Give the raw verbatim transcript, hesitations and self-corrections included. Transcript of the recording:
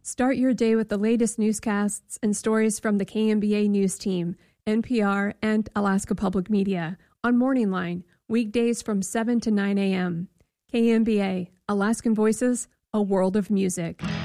Start your day with the latest newscasts and stories from the K M B A News Team, N P R, and Alaska Public Media on Morning Line, weekdays from seven to nine a.m. K M B A, Alaskan Voices, a world of music.